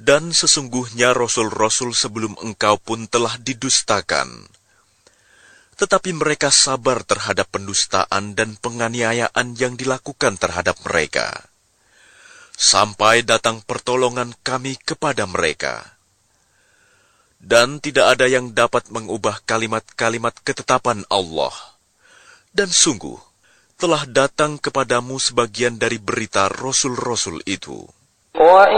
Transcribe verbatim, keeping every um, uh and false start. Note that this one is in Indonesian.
Dan sesungguhnya rasul-rasul sebelum engkau pun telah didustakan. Tetapi mereka sabar terhadap pendustaan dan penganiayaan yang dilakukan terhadap mereka, sampai datang pertolongan kami kepada mereka. Dan tidak ada yang dapat mengubah kalimat-kalimat ketetapan Allah. Dan sungguh, telah datang kepadamu sebagian dari berita rasul-rasul itu.